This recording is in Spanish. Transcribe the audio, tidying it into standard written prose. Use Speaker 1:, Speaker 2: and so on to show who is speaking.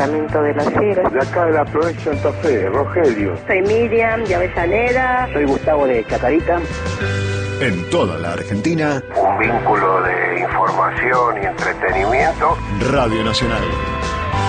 Speaker 1: De las Heras.
Speaker 2: De acá de la provincia de Santa Fe, Rogelio.
Speaker 1: Soy Miriam de Avellaneda.
Speaker 3: Soy Gustavo de Chacarita.
Speaker 4: En toda la Argentina,
Speaker 2: un vínculo de información y entretenimiento.
Speaker 4: Radio Nacional.